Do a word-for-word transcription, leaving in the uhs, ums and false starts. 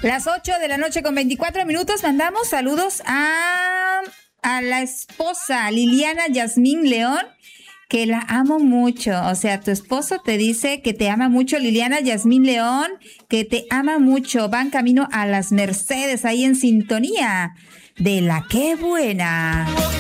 Las ocho de la noche con veinticuatro minutos. Mandamos saludos a, a la esposa Liliana Yasmín León, que la amo mucho. O sea, tu esposo te dice que te ama mucho, Liliana Yasmín León, que te ama mucho. Van camino a Las Mercedes, ahí en sintonía de La Qué Buena.